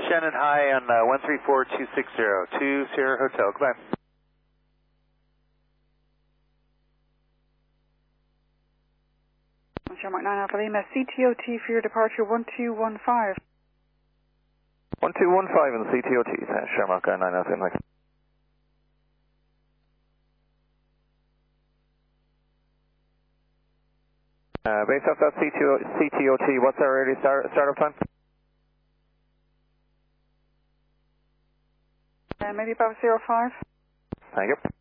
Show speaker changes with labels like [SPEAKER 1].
[SPEAKER 1] Shannon High on 134260, 2 Sierra Hotel, goodbye.
[SPEAKER 2] Shamrock 9 Alpha Lima, CTOT for your departure 1215.
[SPEAKER 3] 1215 in the CTOT, Shamrock 9 Alpha Lima. Based off that CTOT, what's our early startup time?
[SPEAKER 2] Maybe about 05.
[SPEAKER 3] Thank you.